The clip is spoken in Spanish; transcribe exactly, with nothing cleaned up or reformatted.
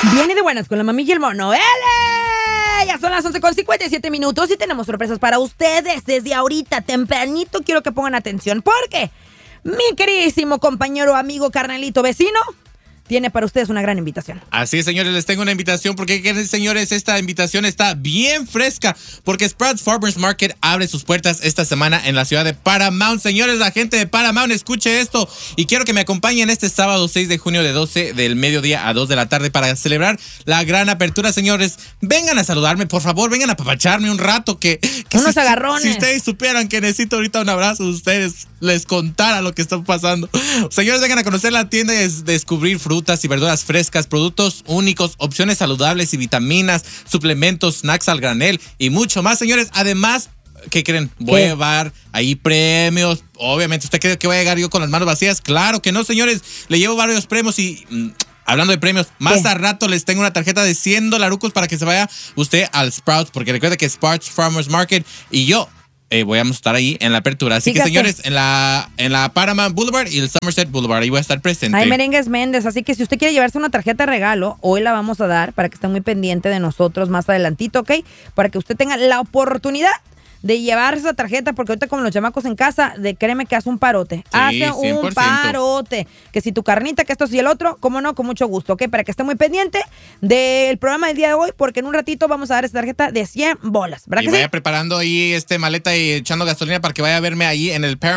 Viene de buenas con la mami y el mono. ¡Ele! Ya son las once con cincuenta y siete minutos y tenemos sorpresas para ustedes. Desde ahorita, tempranito, quiero que pongan atención. Porque mi queridísimo compañero, amigo, carnalito, vecino, tiene para ustedes una gran invitación. Así es, señores, les tengo una invitación porque, señores, esta invitación está bien fresca porque Sprouts Farmers Market abre sus puertas esta semana en la ciudad de Paramount. Señores, la gente de Paramount, escuche esto y quiero que me acompañen este sábado seis de junio de doce del mediodía a dos de la tarde para celebrar la gran apertura, señores. Vengan a saludarme, por favor, vengan a apapacharme un rato que... que Unos si, agarrones. Si ustedes supieran que necesito ahorita un abrazo de ustedes, les contara lo que está pasando. Señores, vengan a conocer la tienda y des- descubrir frutas y verduras frescas, productos únicos, opciones saludables y vitaminas, suplementos, snacks al granel y mucho más, señores. Además, ¿qué creen? Voy ¿Qué? a llevar ahí premios. Obviamente, ¿usted cree que voy a llegar yo con las manos vacías? Claro que no, señores. Le llevo varios premios y... Mm, hablando de premios, más ¿Qué? a rato les tengo una tarjeta de cien dolarucos para que se vaya usted al Sprouts, porque recuerde que Sprouts Farmers Market y yo Eh, voy a estar ahí en la apertura. Así Fíjate. que, señores, en la, en la Paramount Boulevard y el Somerset Boulevard, ahí voy a estar presente. Hay merengues Méndez, así que si usted quiere llevarse una tarjeta de regalo, hoy la vamos a dar para que esté muy pendiente de nosotros más adelantito, ¿ok? Para que usted tenga la oportunidad de llevar esa tarjeta, porque ahorita como los chamacos en casa, de créeme que hace un parote. hace cien por un ciento. parote. Que si tu carnita, que esto y el otro, cómo no, con mucho gusto, ¿ok? Para que esté muy pendiente del programa del día de hoy, porque en un ratito vamos a dar esa tarjeta de cien bolas, ¿verdad Y que vaya sí? preparando ahí este maleta y echando gasolina para que vaya a verme ahí en el Paramount